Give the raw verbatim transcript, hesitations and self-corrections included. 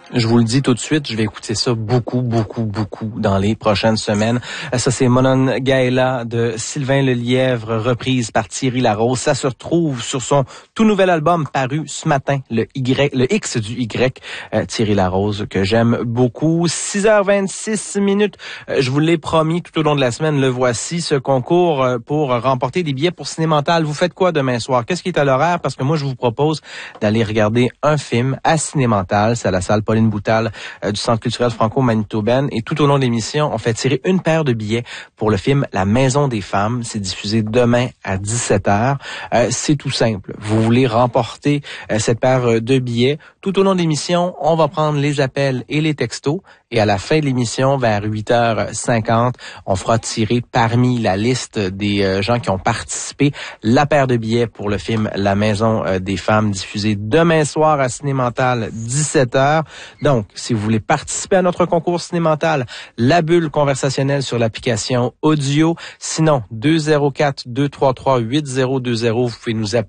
Je vous le dis tout de suite, je vais écouter ça beaucoup, beaucoup, beaucoup dans les prochaines semaines. Ça, c'est Monongahela de Sylvain Lelièvre, reprise par Thierry Larose. Ça se retrouve sur son tout nouvel album paru ce matin, le Y, le X du Y, euh, Thierry Larose, que j'aime beaucoup. six heures vingt-six minutes, euh, je vous l'ai promis tout au long de la semaine, le voici, ce concours euh, pour remporter des billets pour Cinémental. Vous faites quoi demain soir? Qu'est-ce qui est à l'horaire? Parce que moi, je vous propose d'aller regarder un film à Cinémental. C'est à la salle Pauline Boutal euh, du Centre culturel franco-manitobaine. Et tout au long de l'émission, on fait tirer une paire de billets pour le film La Maison des femmes. C'est diffusé demain à dix-sept heures. Euh, c'est tout simple. Vous voulez remporter euh, cette paire de billets. Tout au long de l'émission, on va prendre les appels et les textos. Et à la fin de l'émission, vers huit heures cinquante, on fera tirer parmi la liste des euh, gens qui ont participé la paire de billets pour le film La Maison euh, des femmes, diffusé demain soir à Cinémental, dix-sept heures. Donc, si vous voulez participer à notre concours Cinémental, la bulle conversationnelle sur l'application audio. Sinon, deux zéro quatre, deux trois trois, huit zéro deux zéro, vous pouvez nous appeler.